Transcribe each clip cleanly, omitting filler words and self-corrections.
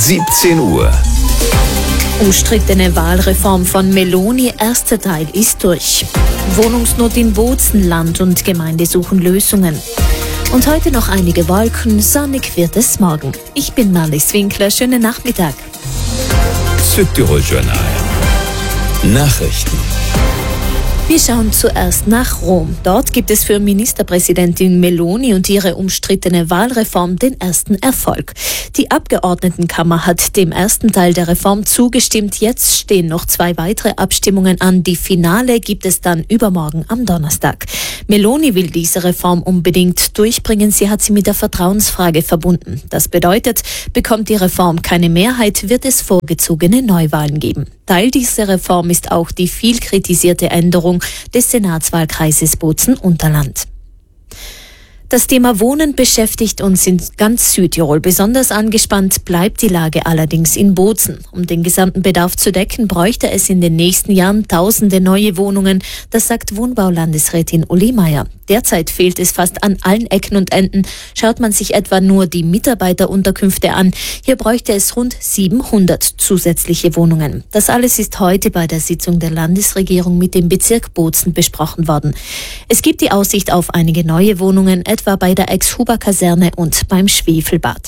17 Uhr. Umstrittene Wahlreform von Meloni, erster Teil ist durch. Wohnungsnot in Bozen, Land und Gemeinde suchen Lösungen. Und heute noch einige Wolken, sonnig wird es morgen. Ich bin Marlies Winkler, schönen Nachmittag. Südtirol Journal. Nachrichten. Wir schauen zuerst nach Rom. Dort gibt es für Ministerpräsidentin Meloni und ihre umstrittene Wahlreform den ersten Erfolg. Die Abgeordnetenkammer hat dem ersten Teil der Reform zugestimmt. Jetzt stehen noch 2 weitere Abstimmungen an. Die Finale gibt es dann übermorgen am Donnerstag. Meloni will diese Reform unbedingt durchbringen. Sie hat sie mit der Vertrauensfrage verbunden. Das bedeutet, bekommt die Reform keine Mehrheit, wird es vorgezogene Neuwahlen geben. Teil dieser Reform ist auch die viel kritisierte Änderung des Senatswahlkreises Bozen-Unterland. Das Thema Wohnen beschäftigt uns in ganz Südtirol. Besonders angespannt bleibt die Lage allerdings in Bozen. Um den gesamten Bedarf zu decken, bräuchte es in den nächsten Jahren tausende neue Wohnungen. Das sagt Wohnbaulandesrätin Uli Meier. Derzeit fehlt es fast an allen Ecken und Enden. Schaut man sich etwa nur die Mitarbeiterunterkünfte an, hier bräuchte es rund 700 zusätzliche Wohnungen. Das alles ist heute bei der Sitzung der Landesregierung mit dem Bezirk Bozen besprochen worden. Es gibt die Aussicht auf einige neue Wohnungen, etwa bei der Ex-Huber-Kaserne und beim Schwefelbad.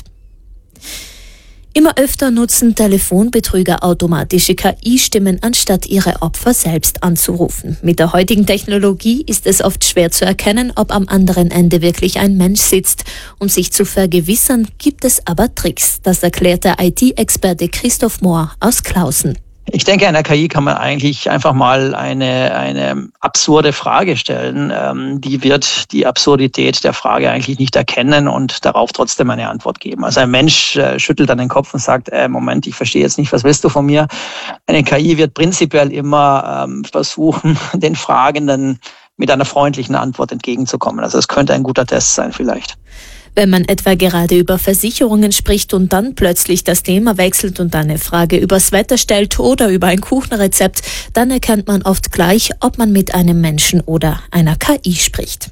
Immer öfter nutzen Telefonbetrüger automatische KI-Stimmen, anstatt ihre Opfer selbst anzurufen. Mit der heutigen Technologie ist es oft schwer zu erkennen, ob am anderen Ende wirklich ein Mensch sitzt. Um sich zu vergewissern, gibt es aber Tricks. Das erklärt der IT-Experte Christoph Mohr aus Klausen. Ich denke, einer KI kann man eigentlich einfach mal eine absurde Frage stellen. Die wird die Absurdität der Frage eigentlich nicht erkennen und darauf trotzdem eine Antwort geben. Also ein Mensch schüttelt dann den Kopf und sagt, Moment, ich verstehe jetzt nicht, was willst du von mir? Eine KI wird prinzipiell immer versuchen, den Fragenden mit einer freundlichen Antwort entgegenzukommen. Also es könnte ein guter Test sein vielleicht. Wenn man etwa gerade über Versicherungen spricht und dann plötzlich das Thema wechselt und eine Frage übers Wetter stellt oder über ein Kuchenrezept, dann erkennt man oft gleich, ob man mit einem Menschen oder einer KI spricht.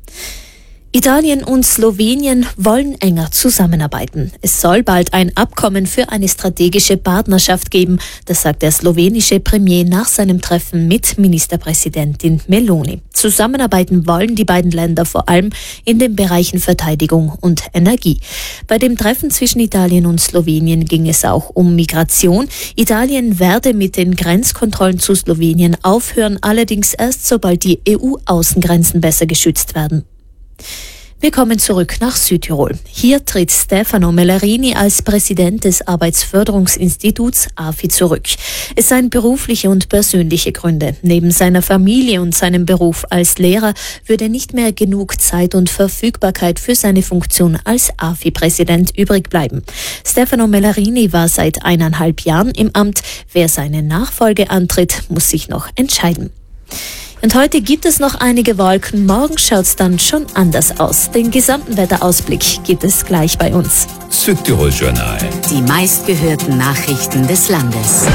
Italien und Slowenien wollen enger zusammenarbeiten. Es soll bald ein Abkommen für eine strategische Partnerschaft geben, das sagt der slowenische Premier nach seinem Treffen mit Ministerpräsidentin Meloni. Zusammenarbeiten wollen die beiden Länder vor allem in den Bereichen Verteidigung und Energie. Bei dem Treffen zwischen Italien und Slowenien ging es auch um Migration. Italien werde mit den Grenzkontrollen zu Slowenien aufhören, allerdings erst sobald die EU-Außengrenzen besser geschützt werden. Wir kommen zurück nach Südtirol. Hier tritt Stefano Mellarini als Präsident des Arbeitsförderungsinstituts AFI zurück. Es seien berufliche und persönliche Gründe. Neben seiner Familie und seinem Beruf als Lehrer würde nicht mehr genug Zeit und Verfügbarkeit für seine Funktion als AFI-Präsident übrig bleiben. Stefano Mellarini war seit 1,5 Jahren im Amt. Wer seine Nachfolge antritt, muss sich noch entscheiden. Und heute gibt es noch einige Wolken, morgen schaut's dann schon anders aus. Den gesamten Wetterausblick gibt es gleich bei uns. Südtirol Journal. Die meistgehörten Nachrichten des Landes.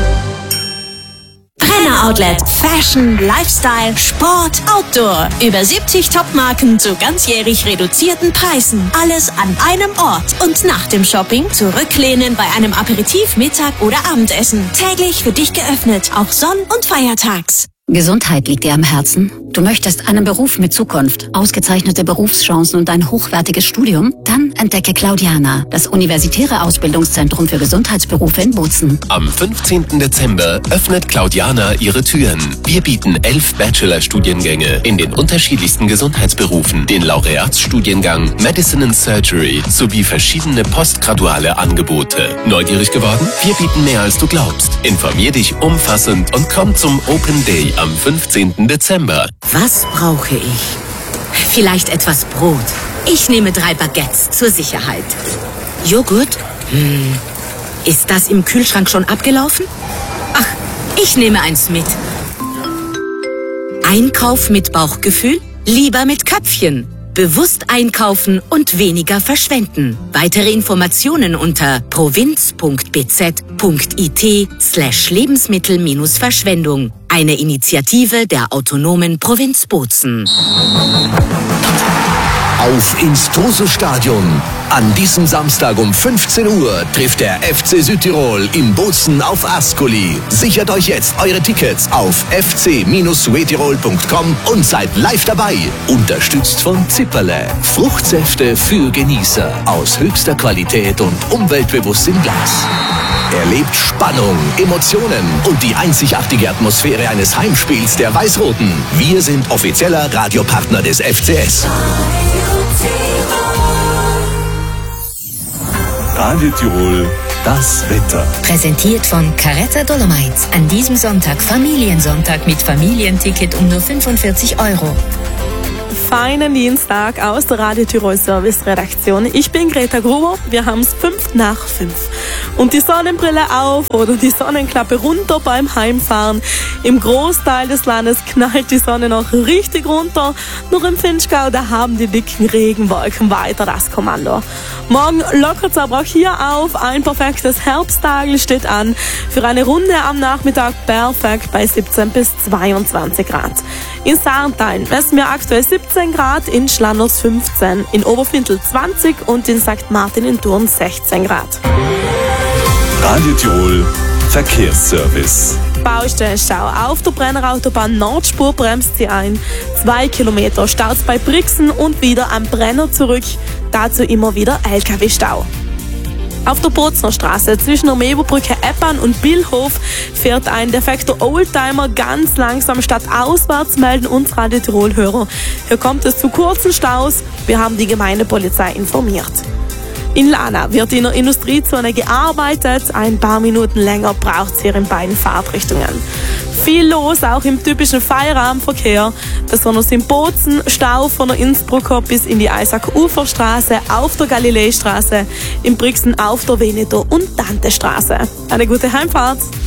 Renner Outlet. Fashion, Lifestyle, Sport, Outdoor. Über 70 Top-Marken zu ganzjährig reduzierten Preisen. Alles an einem Ort. Und nach dem Shopping zurücklehnen bei einem Aperitif, Mittag oder Abendessen. Täglich für dich geöffnet, auch sonn- und feiertags. Gesundheit liegt dir am Herzen? Du möchtest einen Beruf mit Zukunft, ausgezeichnete Berufschancen und ein hochwertiges Studium? Dann entdecke Claudiana, das universitäre Ausbildungszentrum für Gesundheitsberufe in Bozen. Am 15. Dezember öffnet Claudiana ihre Türen. Wir bieten 11 Bachelor-Studiengänge in den unterschiedlichsten Gesundheitsberufen, den Laureatsstudiengang Medicine and Surgery sowie verschiedene postgraduale Angebote. Neugierig geworden? Wir bieten mehr, als du glaubst. Informier dich umfassend und komm zum Open Day am 15. Dezember. Was brauche ich? Vielleicht etwas Brot. Ich nehme 3 Baguettes zur Sicherheit. Joghurt? Ist das im Kühlschrank schon abgelaufen? Ach, ich nehme eins mit. Einkauf mit Bauchgefühl? Lieber mit Köpfchen. Bewusst einkaufen und weniger verschwenden. Weitere Informationen unter provinz.bz.it/Lebensmittel-Verschwendung. Eine Initiative der autonomen Provinz Bozen. Auf ins Druso-Stadion. An diesem Samstag um 15 Uhr trifft der FC Südtirol in Bozen auf Ascoli. Sichert euch jetzt eure Tickets auf fc-suetirol.com und seid live dabei. Unterstützt von Zipperle. Fruchtsäfte für Genießer aus höchster Qualität und umweltbewusst im Glas. Erlebt Spannung, Emotionen und die einzigartige Atmosphäre eines Heimspiels der Weiß-Roten. Wir sind offizieller Radiopartner des FCS. Radio Tirol, das Wetter. Präsentiert von Caretta Dolomites. An diesem Sonntag Familiensonntag mit Familienticket um nur 45 €. Feinen Dienstag aus der Radio Tirol Service Redaktion. Ich bin Greta Gruber. Wir haben es 5:05. Und die Sonnenbrille auf oder die Sonnenklappe runter beim Heimfahren. Im Großteil des Landes knallt die Sonne noch richtig runter. Nur im Vinschgau, da haben die dicken Regenwolken weiter das Kommando. Morgen lockert es aber auch hier auf. Ein perfektes Herbsttag steht an. Für eine Runde am Nachmittag perfekt bei 17 bis 22 Grad. In Sarntal messen wir aktuell 17 Grad, in Schlanders 15, in Oberfintel 20 und in St. Martin in Thurn 16 Grad. Radio Tirol, Verkehrsservice. Baustellenstau auf der Brennerautobahn Nordspur bremst sie ein. 2 Kilometer staut bei Brixen und wieder am Brenner zurück. Dazu immer wieder LKW-Stau. Auf der Bozner Straße zwischen der Meberbrücke Eppan und Billhof fährt ein defekter Oldtimer ganz langsam. Statt auswärts melden uns Radio Tirol-Hörer. Hier kommt es zu kurzen Staus. Wir haben die Gemeindepolizei informiert. In Lana wird in der Industriezone gearbeitet. Ein paar Minuten länger braucht es hier in beiden Fahrtrichtungen. Viel los, auch im typischen Feierabendverkehr. Besonders in Bozen, Stau von der Innsbrucker bis in die Eisack-Uferstraße, auf der Galileistraße, in Brixen auf der Veneto- und Dantestraße. Eine gute Heimfahrt!